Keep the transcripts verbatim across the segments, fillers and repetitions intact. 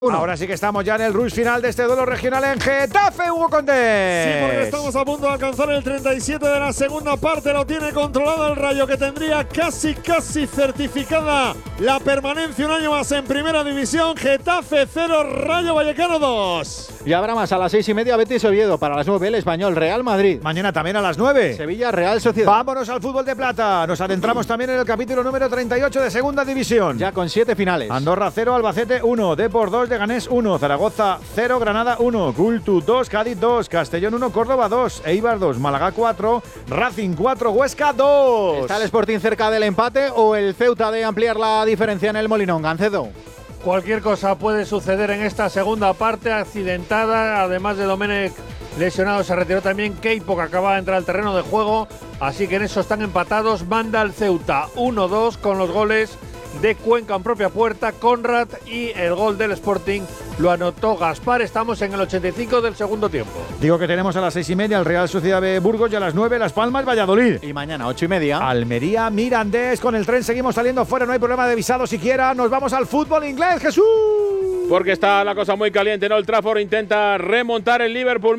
Uno. Ahora sí que estamos ya en el rush final de este duelo regional en Getafe, Hugo Condés. Sí, porque estamos a punto de alcanzar el treinta y siete de la segunda parte. Lo tiene controlado el Rayo, que tendría casi, casi certificada la permanencia un año más en Primera División. Getafe cero, Rayo Vallecano dos. Y habrá más a las seis y media, Betis Oviedo. Para las nueve, el Español Real Madrid. Mañana también a las nueve. Sevilla Real Sociedad. Vámonos al fútbol de plata. Nos adentramos también en el capítulo número treinta y ocho de Segunda División. Ya con siete finales. Andorra cero, Albacete uno, Depor dos, Leganés uno, Zaragoza cero, Granada uno, Cultu dos, Cádiz dos, Castellón uno, Córdoba dos, Eibar dos, Málaga cuatro, Racing cuatro, Huesca dos. ¿Está el Sporting cerca del empate o el Ceuta de ampliar la diferencia en el Molinón, Gancedo? Cualquier cosa puede suceder en esta segunda parte accidentada. Además de Domenech lesionado, se retiró también Keipo, que acaba de entrar al terreno de juego. Así que en eso están empatados. Manda el Ceuta uno dos con los goles de Cuenca en propia puerta, Conrad, y el gol del Sporting lo anotó Gaspar. Estamos en el ochenta y cinco del segundo tiempo. Digo que tenemos a las seis y media el Real Sociedad de Burgos y a las nueve Las Palmas Valladolid. Y mañana ocho y media Almería Mirandés. Con el tren seguimos saliendo fuera, no hay problema de visado siquiera. Nos vamos al fútbol inglés, Jesús. Porque está la cosa muy caliente en Old Trafford. Intenta remontar el Liverpool,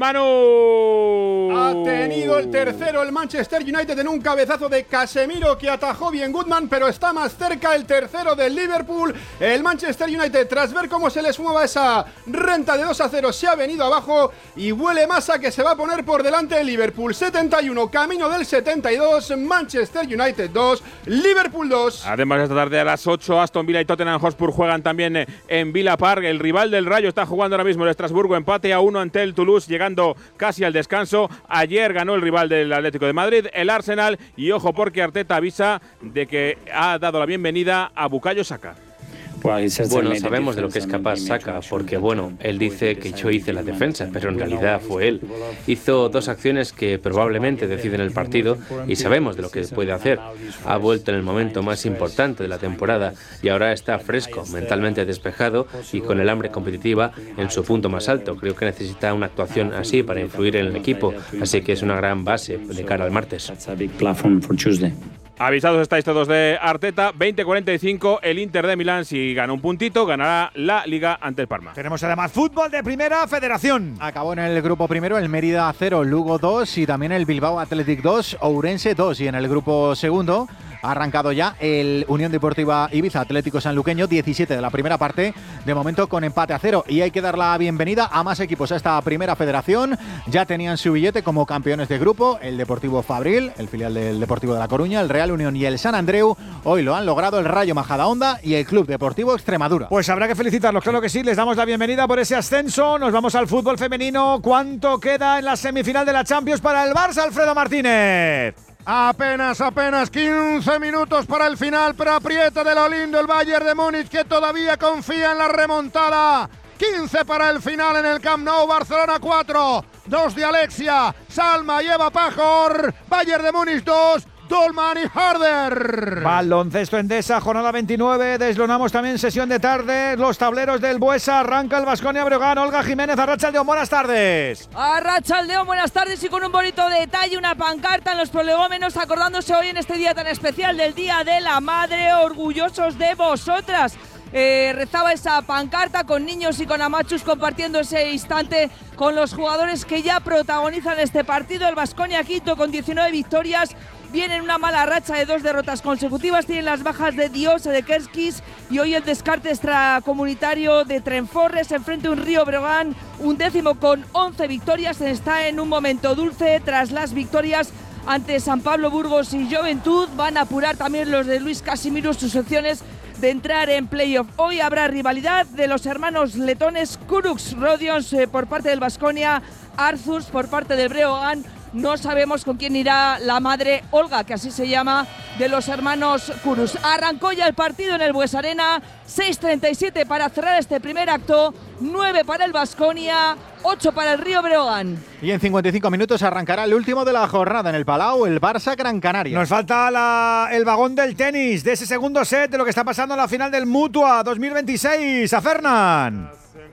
Manu. Ha tenido el tercero el Manchester United en un cabezazo de Casemiro, que atajó bien Goodman, pero está más cerca el tercero del Liverpool. El Manchester United, tras ver cómo se les mueva esa renta de dos a cero, se ha venido abajo y huele más a que se va a poner por delante el Liverpool. setenta y uno, camino del setenta y dos, Manchester United dos, Liverpool dos. Además, esta tarde a las ocho, Aston Villa y Tottenham Hotspur juegan también en Villa Park. El rival del Rayo está jugando ahora mismo el Estrasburgo, empate a uno ante el Toulouse, llegando casi al descanso. Ayer ganó el rival del Atlético de Madrid, el Arsenal, y ojo porque Arteta avisa de que ha dado la bienvenida a Bukayo Saka. Bueno, sabemos de lo que es capaz Saka, porque bueno, él dice que yo hice la defensa, pero en realidad fue él. Hizo dos acciones que probablemente deciden el partido y sabemos de lo que puede hacer. Ha vuelto en el momento más importante de la temporada y ahora está fresco, mentalmente despejado y con el hambre competitiva en su punto más alto. Creo que necesita una actuación así para influir en el equipo, así que es una gran base de cara al martes. Avisados estáis todos de Arteta. veinte cuarenta y cinco, el Inter de Milán, si gana un puntito, ganará la Liga ante el Parma. Tenemos además fútbol de Primera Federación. Acabó en el grupo primero el Mérida cero, Lugo dos y también el Bilbao Athletic dos, Ourense dos. Y en el grupo segundo ha arrancado ya el Unión Deportiva Ibiza Atlético Sanluqueño, diecisiete de la primera parte, de momento con empate a cero. Y hay que dar la bienvenida a más equipos a esta Primera Federación. Ya tenían su billete como campeones de grupo el Deportivo Fabril, el filial del Deportivo de La Coruña, el Real Unión y el San Andreu. Hoy lo han logrado el Rayo Majadahonda y el Club Deportivo Extremadura. Pues habrá que felicitarlos, claro que sí. Les damos la bienvenida por ese ascenso. Nos vamos al fútbol femenino. ¿Cuánto queda en la semifinal de la Champions para el Barça, Alfredo Martínez? Apenas, apenas quince minutos para el final, pero aprieta de lo lindo el Bayern de Múnich, que todavía confía en la remontada. quince para el final en el Camp Nou. Barcelona cuatro, dos de Alexia, Salma y Eva Pajor. Bayern de Múnich dos, Dolman y Harder. Baloncesto Endesa, jornada veintinueve. Deslonamos también sesión de tarde. Los tableros del Buesa. Arranca el Baskonia Breogán. Olga Jiménez, Arratsaldeon, buenas tardes. Arratsaldeon, buenas tardes, y con un bonito detalle, una pancarta en los prolegómenos, acordándose hoy en este día tan especial del Día de la Madre, orgullosos de vosotras. Eh, rezaba esa pancarta con niños y con amachus compartiendo ese instante con los jugadores que ya protagonizan este partido. El Baskonia quinto con diecinueve victorias. Viene en una mala racha de dos derrotas consecutivas. Tienen las bajas de Dios, de Kerskis y hoy el descarte extracomunitario de Trenforres. Enfrente un Río Breogán, un décimo con once victorias. Está en un momento dulce tras las victorias ante San Pablo, Burgos y Juventud. Van a apurar también los de Luis Casimiro sus opciones de entrar en playoff. Hoy habrá rivalidad de los hermanos letones Kuruks Rodions eh, por parte del Baskonia, Arzurs por parte del Breogán. No sabemos con quién irá la madre Olga, que así se llama, de los hermanos Kurus. Arrancó ya el partido en el Bues Arena, seis treinta y siete para cerrar este primer acto, nueve para el Baskonia, ocho para el Río Breogán. Y en cincuenta y cinco minutos arrancará el último de la jornada en el Palau, el Barça Gran Canaria. Nos falta la, el vagón del tenis, de ese segundo set, de lo que está pasando en la final del Mutua dos mil veintiséis. A Fernán.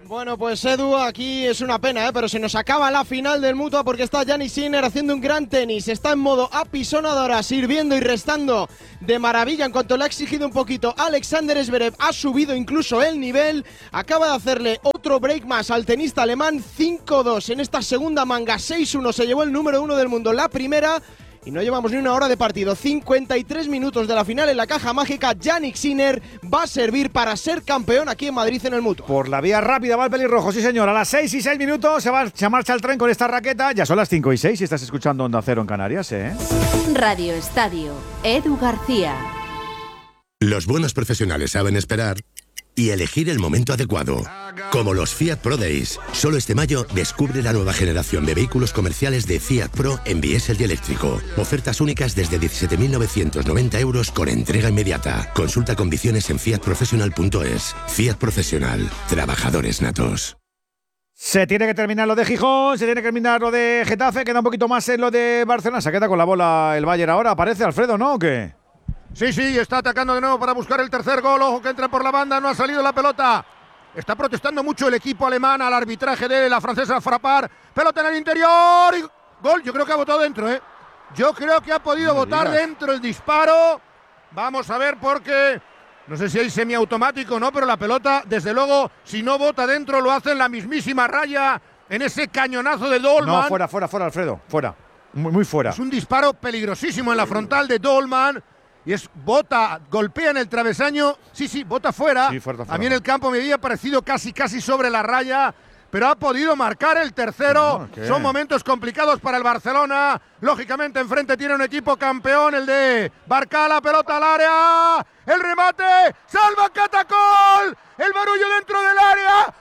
Bueno, pues Edu, aquí es una pena, ¿eh? Pero se nos acaba la final del Mutua porque está Jannik Sinner haciendo un gran tenis. Está en modo apisonadora, sirviendo y restando de maravilla. En cuanto le ha exigido un poquito, Alexander Zverev ha subido incluso el nivel. Acaba de hacerle otro break más al tenista alemán, cinco dos en esta segunda manga. seis uno se llevó el número uno del mundo la primera. Y no llevamos ni una hora de partido, cincuenta y tres minutos de la final en la caja mágica. Jannik Sinner va a servir para ser campeón aquí en Madrid en el Mutua. Por la vía rápida va el pelirrojo, sí señor. A las seis y seis minutos se, va, se marcha el tren con esta raqueta. Ya son las cinco y seis y estás escuchando Onda Cero en Canarias, ¿eh? Radio Estadio, Edu García. Los buenos profesionales saben esperar y elegir el momento adecuado. Como los Fiat Pro Days. Solo este mayo descubre la nueva generación de vehículos comerciales de Fiat Pro en diésel y eléctrico. Ofertas únicas desde diecisiete mil novecientos noventa euros con entrega inmediata. Consulta condiciones en fiat professional punto es. Fiat Profesional. Trabajadores natos. Se tiene que terminar lo de Gijón, se tiene que terminar lo de Getafe, queda un poquito más en lo de Barcelona. Se queda con la bola el Bayern ahora. Aparece Alfredo, ¿no? ¿O qué? Sí, sí, está atacando de nuevo para buscar el tercer gol. Ojo que entra por la banda, no ha salido la pelota. Está protestando mucho el equipo alemán al arbitraje de la francesa Frappart. Pelota en el interior y gol. Yo creo que ha votado dentro, ¿eh? Yo creo que ha podido no votar digas. dentro el disparo. Vamos a ver porque no sé si hay semiautomático o no, pero la pelota, desde luego, si no vota dentro, lo hace en la mismísima raya, en ese cañonazo de Dolman. No, fuera, fuera, fuera, Alfredo, fuera. Muy, muy fuera. Es un disparo peligrosísimo en la frontal de Dolman. Y es bota, golpea en el travesaño, sí, sí, bota fuera. Sí, fuera, fuera. A mí en el campo me había parecido casi, casi sobre la raya, pero ha podido marcar el tercero. No, Son momentos complicados para el Barcelona. Lógicamente enfrente tiene un equipo campeón, el de Barcala, pelota al área, el remate, salva Catacol, el barullo dentro del área,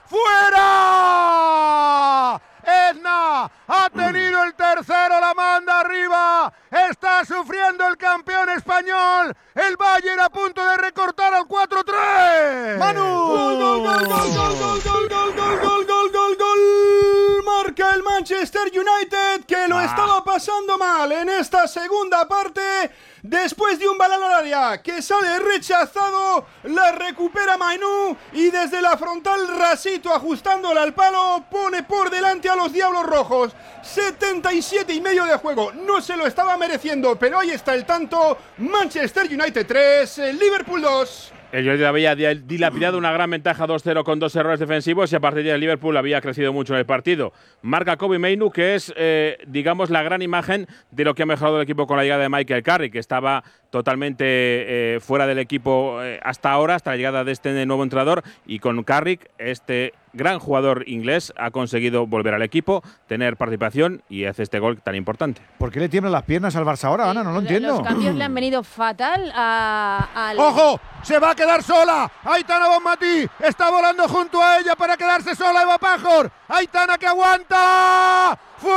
¡fuera! Edna ha tenido el tercero, la manda arriba, está sufriendo el campeón español, el Bayern a punto de recortar al cuatro tres. ¡Manu! ¡Gol, gol, gol, gol, gol, gol, gol, gol, gol, gol, gol, gol, gol! Marca el Manchester United, que lo ah. estaba pasando mal en esta segunda parte. Después de un balón al área que sale rechazado, la recupera Mainú y desde la frontal Rasito, ajustándola al palo, pone por delante a los Diablos Rojos. setenta y siete y medio de juego, no se lo estaba mereciendo, pero ahí está el tanto. Manchester United tres, Liverpool dos. El United había dilapidado una gran ventaja dos cero con dos errores defensivos y a partir de ahí el Liverpool había crecido mucho en el partido. Marca Kobbie Mainoo, que es, eh, digamos, la gran imagen de lo que ha mejorado el equipo con la llegada de Michael Carrick, que estaba totalmente eh, fuera del equipo eh, hasta ahora, hasta la llegada de este nuevo entrenador, y con Carrick, este gran jugador inglés, ha conseguido volver al equipo, tener participación y hace este gol tan importante. ¿Por qué le tiemblan las piernas al Barça ahora, Ana? No lo entiendo. Los cambios le han venido fatal a, al... ¡Ojo! ¡Se va a quedar sola! Aitana Bonmatí está volando junto a ella para quedarse sola Eva Pajor. Aitana que aguanta.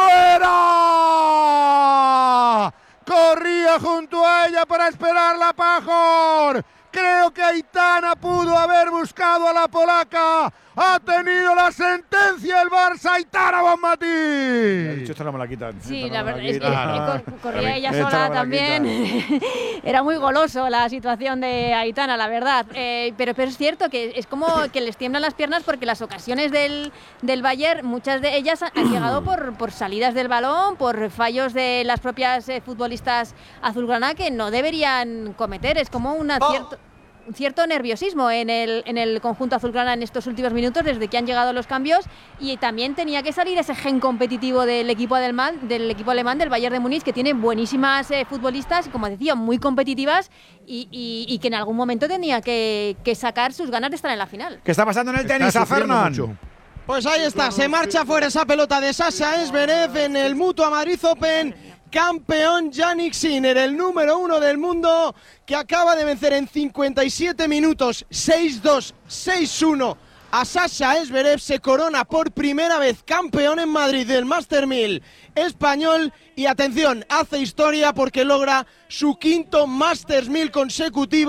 ¡Fuera! Corría junto a ella para esperarla Pajor. Creo que Aitana pudo haber buscado a la polaca. Ha tenido la sentencia el Barça, Aitana Bonmatí. Ha dicho esta no me la quitan. Sí, esta la no verdad la es que ah, cor corría ella esta sola no también. Era muy goloso la situación de Aitana, la verdad. Eh, pero, pero es cierto que es como que les tiemblan las piernas porque las ocasiones del, del Bayern, muchas de ellas han llegado por, por salidas del balón, por fallos de las propias eh, futbolistas azulgrana que no deberían cometer. Es como una cierta... un cierto nerviosismo en el, en el conjunto azulgrana en estos últimos minutos desde que han llegado los cambios, y también tenía que salir ese gen competitivo del equipo alemán, del equipo alemán del Bayern de Múnich, que tiene buenísimas eh, futbolistas, como decía, muy competitivas y, y, y que en algún momento tenía que, que sacar sus ganas de estar en la final. ¿Qué está pasando en el tenis, a Fernán? Pues ahí está, se marcha fuera esa pelota de Sasha Zverev en el Mutua Madrid Open. Campeón Jannik Sinner, el número uno del mundo, que acaba de vencer en cincuenta y siete minutos, seis dos, seis uno a Sasha Zverev. Se corona por primera vez campeón en Madrid del Master mil español y atención, hace historia porque logra su quinto Masters mil consecutivo.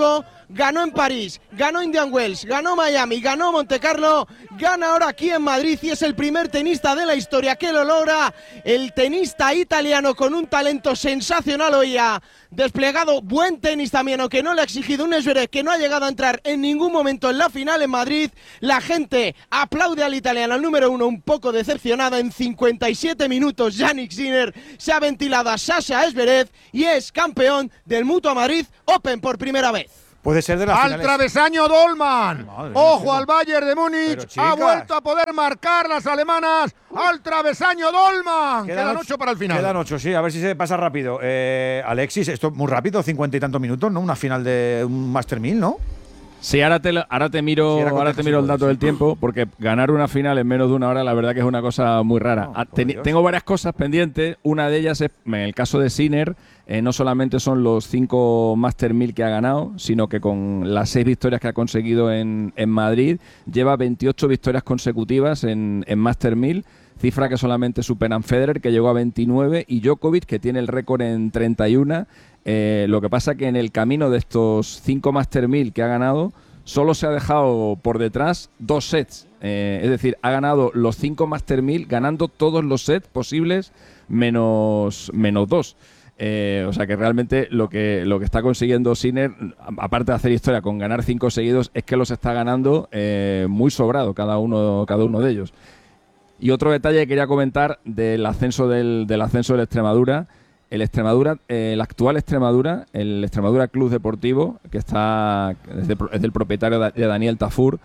ganó en París, ganó Indian Wells, ganó Miami, ganó Monte Carlo, gana ahora aquí en Madrid y es el primer tenista de la historia que lo logra. El tenista italiano con un talento sensacional hoy ha desplegado buen tenis también, aunque no le ha exigido un Zverev que no ha llegado a entrar en ningún momento en la final en Madrid. La gente aplaude al italiano, al número uno, un poco decepcionada. En cincuenta y siete minutos Jannik Sinner se ha ventilado a Sasha Zverev y es campeón del Mutua Madrid Open por primera vez. Puede ser de las al finales. travesaño Dolman. Madre Ojo mía, al Bayern de Múnich. Ha vuelto a poder marcar las alemanas. Al travesaño Dolman. Quedan, Quedan ocho para el final. Quedan ocho, sí. A ver si se pasa rápido. Eh, Alexis, esto muy rápido, cincuenta y tantos minutos, ¿no? Una final de un Master mil, ¿no? Sí, ahora te, ahora te miro, sí, ahora te miro el dato del tiempo, porque ganar una final en menos de una hora, la verdad que es una cosa muy rara. No, Ten, tengo varias cosas pendientes. Una de ellas es, en el caso de Sinner, eh, no solamente son los cinco Master mil que ha ganado, sino que con las seis victorias que ha conseguido en, en Madrid, lleva veintiocho victorias consecutivas en, en Master mil, cifra que solamente superan Federer, que llegó a veintinueve, y Djokovic, que tiene el récord en treinta y uno. Eh, lo que pasa que en el camino de estos cinco Master mil que ha ganado, solo se ha dejado por detrás dos sets. Eh, es decir, ha ganado los cinco Master mil ganando todos los sets posibles menos, menos dos. Eh, o sea que realmente lo que, lo que está consiguiendo Sinner, aparte de hacer historia con ganar cinco seguidos, es que los está ganando eh, muy sobrado cada uno, cada uno de ellos. Y otro detalle que quería comentar del ascenso del, del ascenso del Extremadura. El Extremadura, eh, el actual Extremadura, el Extremadura Club Deportivo, que está es, de, es del propietario de Daniel Tafur,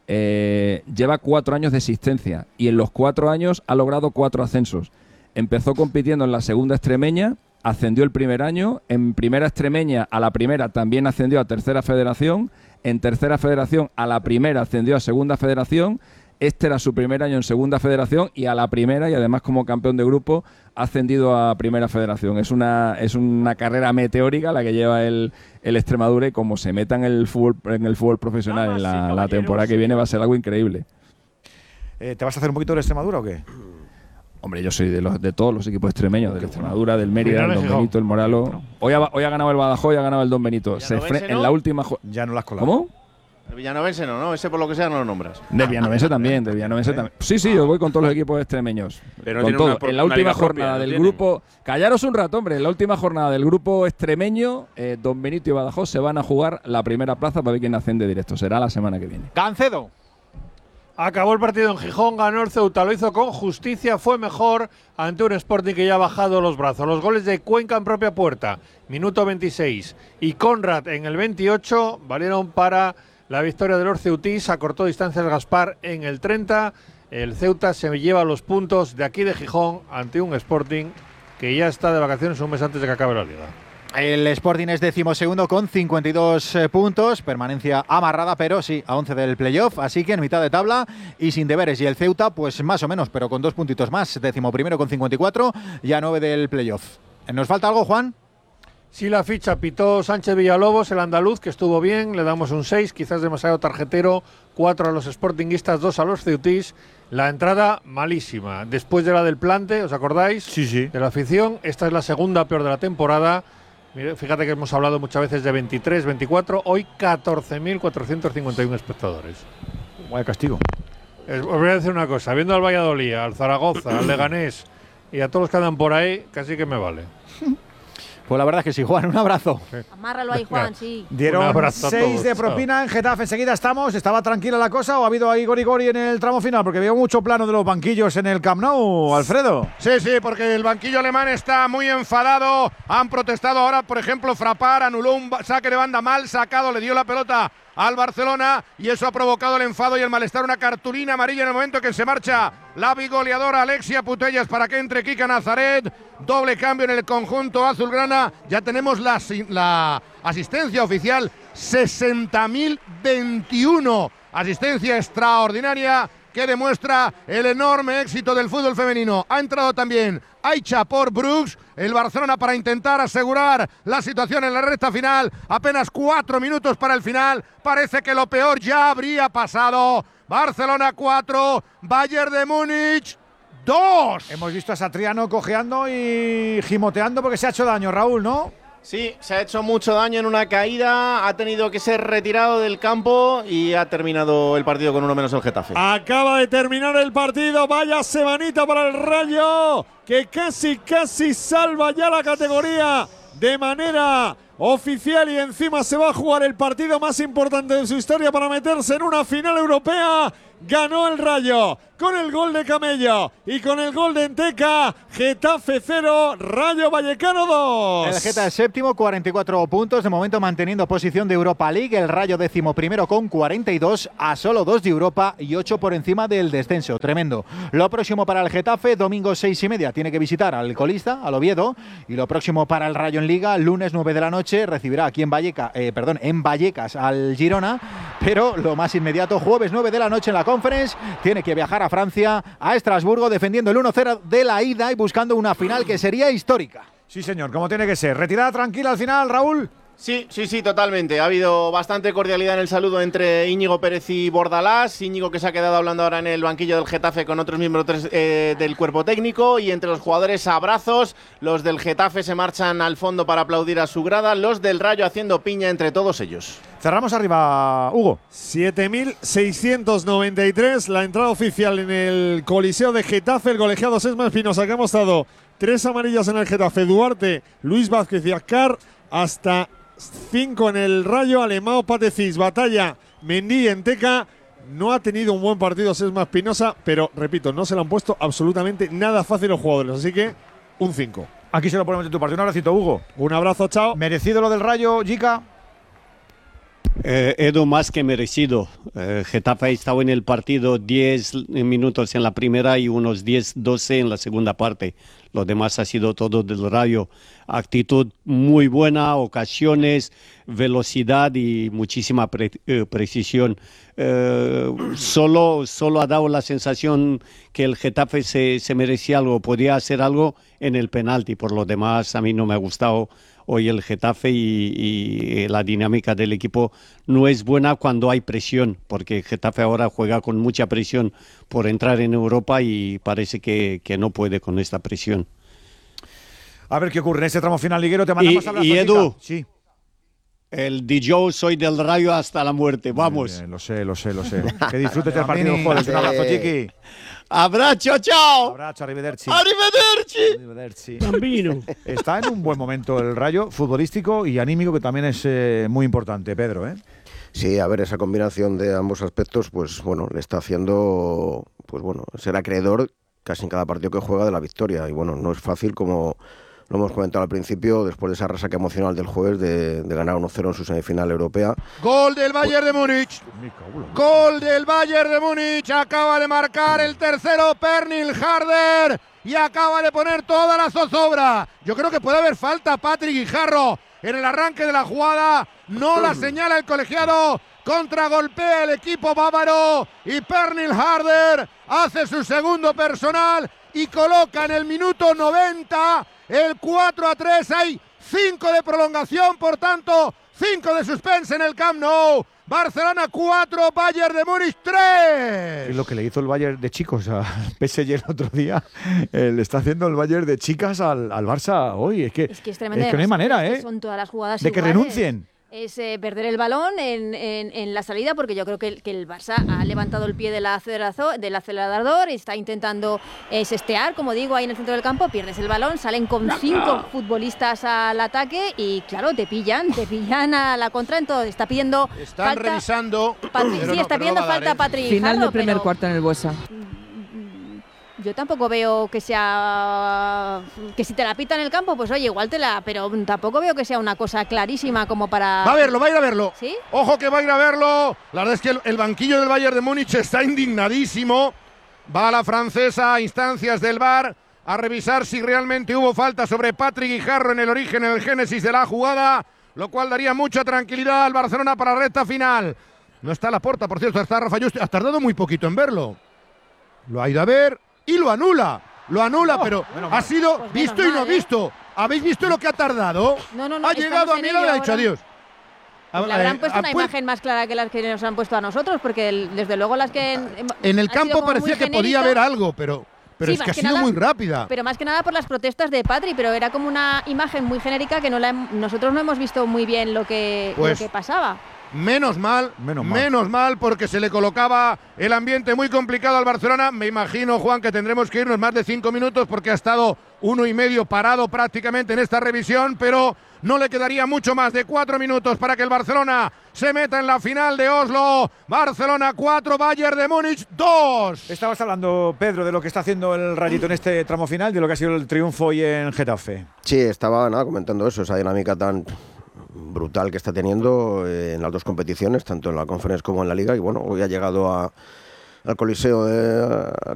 eh, lleva cuatro años de existencia y en los cuatro años ha logrado cuatro ascensos. Empezó compitiendo en la segunda extremeña, ascendió el primer año, en primera extremeña a la primera también ascendió a tercera federación, en tercera federación a la primera ascendió a segunda federación. Este era su primer año en segunda federación y a la primera, y además como campeón de grupo, ha ascendido a primera federación. Es una es una carrera meteórica la que lleva el, el Extremadura, y como se meta en el fútbol, en el fútbol profesional en la, la temporada que viene va a ser algo increíble. Eh, ¿Te vas a hacer un poquito de Extremadura o qué? Hombre, yo soy de los de todos los equipos extremeños, del Extremadura, del Mérida, del Don Benito, el Moralo. Hoy ha, hoy ha ganado el Badajoz y ha ganado el Don Benito. Se fre- en la última jo- ya no las colado. ¿Cómo? El villanovense no, ¿no? Ese por lo que sea no lo nombras. Del villanovense también, del villanovense también. Sí, sí, yo voy con todos los equipos extremeños. Pero no con todo. Una, en la última jornada propia, del ¿no grupo… Callaros un rato, hombre. En la última jornada del grupo extremeño, eh, Don Benito y Badajoz se van a jugar la primera plaza para ver quién asciende directo. Será la semana que viene. Cancedo. Acabó el partido en Gijón, ganó el Ceuta, lo hizo con justicia, fue mejor ante un Sporting que ya ha bajado los brazos. Los goles de Cuenca en propia puerta, minuto veintiséis, y Conrad en el veintiocho, valieron para la victoria de los ceutís. Acortó distancias Gaspar en el treinta. El Ceuta se lleva los puntos de aquí de Gijón ante un Sporting que ya está de vacaciones un mes antes de que acabe la liga. El Sporting es decimosegundo con cincuenta y dos eh, puntos, permanencia amarrada, pero sí, a once del playoff, así que en mitad de tabla y sin deberes. Y el Ceuta, pues más o menos, pero con dos puntitos más, decimoprimero con cincuenta y cuatro y a nueve del playoff. ¿Nos falta algo, Juan? Sí, la ficha pitó Sánchez Villalobos, el andaluz, que estuvo bien, le damos un seis, quizás demasiado tarjetero, cuatro a los sportinguistas, dos a los ceutís. La entrada malísima, después de la del plante, ¿os acordáis? Sí, sí. De la afición, esta es la segunda peor de la temporada. Mire, fíjate que hemos hablado muchas veces de veintitrés, veinticuatro, hoy catorce mil cuatrocientos cincuenta y uno espectadores. Vaya castigo. Os voy a decir una cosa, viendo al Valladolid, al Zaragoza, al Leganés y a todos los que andan por ahí, casi que me vale. Pues la verdad es que sí, Juan, un abrazo. Amárralo ahí, Juan, sí. Dieron seis de propina en Getafe. Enseguida estamos. ¿Estaba tranquila la cosa o ha habido ahí gori gori en el tramo final? Porque veo mucho plano de los banquillos en el Camp Nou, Alfredo. Sí, sí, porque el banquillo alemán está muy enfadado. Han protestado ahora, por ejemplo, Frappart anuló un saque de banda mal sacado, le dio la pelota al Barcelona y eso ha provocado el enfado y el malestar. Una cartulina amarilla en el momento que se marcha la bigoleadora Alexia Putellas para que entre Kika Nazaret. Doble cambio en el conjunto azulgrana. Ya tenemos la, la asistencia oficial, sesenta mil veintiuno. Asistencia extraordinaria que demuestra el enorme éxito del fútbol femenino. Ha entrado también Aicha por Brooks, el Barcelona, para intentar asegurar la situación en la recta final. Apenas cuatro minutos para el final. Parece que lo peor ya habría pasado. Barcelona cuatro, Bayern de Múnich dos. Hemos visto a Satriano cojeando y gimoteando porque se ha hecho daño, Raúl, ¿no? Sí, se ha hecho mucho daño en una caída, ha tenido que ser retirado del campo y ha terminado el partido con uno menos el Getafe. Acaba de terminar el partido, vaya semanita para el Rayo, que casi, casi salva ya la categoría de manera oficial y encima se va a jugar el partido más importante de su historia para meterse en una final europea. Ganó el Rayo con el gol de Camello y con el gol de Enteca. Getafe cero, Rayo Vallecano dos. El Geta es séptimo, cuarenta y cuatro puntos, de momento manteniendo posición de Europa League. El Rayo décimo primero con cuarenta y dos, a solo dos de Europa y ocho por encima del descenso. Tremendo. Lo próximo para el Getafe, domingo seis y media, tiene que visitar al colista, al Oviedo. Y lo próximo para el Rayo en Liga, lunes nueve de la noche, recibirá aquí en Vallecas, eh, perdón, en Vallecas al Girona. Pero lo más inmediato, jueves nueve de la noche en la Conference, tiene que viajar a Francia, a Estrasburgo, defendiendo el uno cero de la ida y buscando una final que sería histórica. Sí, señor, como tiene que ser. Retirada tranquila al final, Raúl. Sí, sí, sí, totalmente. Ha habido bastante cordialidad en el saludo entre Íñigo Pérez y Bordalás. Íñigo, que se ha quedado hablando ahora en el banquillo del Getafe con otros miembros eh, del cuerpo técnico. Y entre los jugadores, abrazos. Los del Getafe se marchan al fondo para aplaudir a su grada. Los del Rayo haciendo piña entre todos ellos. Cerramos arriba, Hugo. siete mil seiscientos noventa y tres, la entrada oficial en el Coliseo de Getafe. El colegiado Sesma Espinosa, que ha mostrado tres amarillas en el Getafe. Duarte, Luis Vázquez y Azcar. Hasta cinco en el Rayo. Alemão, Patecís, Batalla, Mendy, Enteca. No ha tenido un buen partido Sesma Espinosa, pero repito, no se le han puesto absolutamente nada fácil los jugadores. Así que un cinco. Aquí se lo ponemos en tu partido. Un abracito, Hugo. Un abrazo, chao. Merecido lo del Rayo, Jica. Eh, Edu, más que merecido. Eh, Getafe ha estado en el partido diez minutos en la primera y unos diez doce en la segunda parte. Lo demás ha sido todo del Rayo. Actitud muy buena, ocasiones, velocidad y muchísima pre eh, precisión. Eh, solo, solo ha dado la sensación que el Getafe se, se merecía algo, podía hacer algo en el penalti. Por lo demás, a mí no me ha gustado hoy el Getafe y, y la dinámica del equipo no es buena cuando hay presión, porque Getafe ahora juega con mucha presión por entrar en Europa y parece que, que no puede con esta presión. A ver qué ocurre en este tramo final liguero. Te mandamos y, abrazo, y Edu, sí. El D J soy del Rayo hasta la muerte, vamos. Bien, lo sé, lo sé, lo sé. Que disfrutes del partido jueves. Un abrazo, Chiqui. Abrazo, chao. Abrazo, arrivederci. Arrivederci. Arrivederci. Bambino. Está en un buen momento el Rayo, futbolístico y anímico, que también es eh, muy importante, Pedro, ¿eh? Sí, a ver, esa combinación de ambos aspectos, pues bueno, le está haciendo, pues bueno, ser acreedor casi en cada partido que juega de la victoria. Y bueno, no es fácil, como lo hemos comentado al principio, después de esa resaca emocional del jueves de, de ganar uno cero en su semifinal europea. Gol del Bayern de Múnich. Gol del Bayern de Múnich. Acaba de marcar el tercero Pernil Harder y acaba de poner toda la zozobra. Yo creo que puede haber falta Patrick Guijarro en el arranque de la jugada. No la señala el colegiado. Contragolpea el equipo bávaro y Pernil Harder hace su segundo personal y coloca en el minuto noventa el cuatro a tres. Hay cinco de prolongación, por tanto cinco de suspense en el Camp Nou. Barcelona cuatro, Bayern de Múnich tres. Es lo que le hizo el Bayern de chicos al P S G el otro día. Eh, le está haciendo el Bayern de chicas al, al Barça hoy. Es que, es que, es tremendo, es que no hay manera, ¿eh? Son todas las jugadas de que iguales. renuncien. Es eh, perder el balón en, en, en la salida, porque yo creo que el, que el Barça ha levantado el pie del acelerador, del acelerador y está intentando eh, sestear, como digo, ahí en el centro del campo. Pierdes el balón, salen con cinco futbolistas al ataque y claro, te pillan, te pillan a la contra. Entonces está pidiendo Están falta, revisando. Patrick, sí, no, está pidiendo no falta a Patrick Guijarro. Final del primer pero cuarto en el Buesa. yo tampoco veo que sea que si te la pita en el campo, pues oye, igual te la, pero tampoco veo que sea una cosa clarísima como para. Va a verlo, va a ir a verlo. ¿Sí? Ojo que va a ir a verlo. La verdad es que el, el banquillo del Bayern de Múnich está indignadísimo. Va la francesa a instancias del V A R a revisar si realmente hubo falta sobre Patrick Guijarro en el origen, en el génesis de la jugada, lo cual daría mucha tranquilidad al Barcelona para la recta final. No está Laporta, por cierto, está Rafa Just. Ha tardado muy poquito en verlo. Lo ha ido a ver y lo anula. Lo anula, oh, pero ha sido pues visto y no mal, visto. ¿eh? ¿Habéis visto lo que ha tardado? No, no, no. Ha llegado a mí y le ha dicho adiós. Le habrán puesto una imagen más clara que las que nos han puesto a nosotros, porque el, desde luego las que... En, en el campo parecía que podía haber algo, pero... pero Sí, es que ha más que sido nada- muy rápida. Pero más que nada por las protestas de Patri, pero era como una imagen muy genérica que no la hem- nosotros no hemos visto muy bien lo que, Pues- lo que pasaba. Menos mal, Menos menos mal. mal. porque se le colocaba el ambiente muy complicado al Barcelona. Me imagino, Juan, que tendremos que irnos más de cinco minutos porque ha estado uno y medio parado prácticamente en esta revisión, pero no le quedaría mucho más de cuatro minutos para que el Barcelona se meta en la final de Oslo. Barcelona cuatro, Bayern de Múnich dos. Estabas hablando, Pedro, de lo que está haciendo el Rayito en este tramo final, de lo que ha sido el triunfo hoy en Getafe. Sí, estaba nada, comentando eso, esa dinámica tan brutal que está teniendo eh, en las dos competiciones, tanto en la Conference como en la Liga. Y bueno, hoy ha llegado a, al Coliseo de, a